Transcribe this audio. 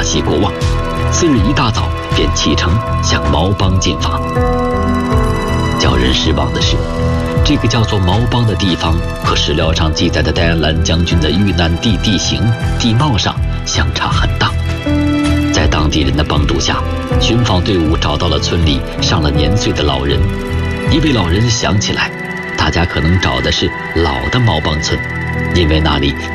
系国王。次日一大早便启程向毛邦进发。叫人失望的是，这个叫做毛邦的地方和史料上记载的戴安澜将军的遇难地地形地貌上相差很大。在当地人的帮助下，寻访队伍找到了村里上了年岁的老人。一位老人想起来，大家可能找的是老的毛邦村，因为那里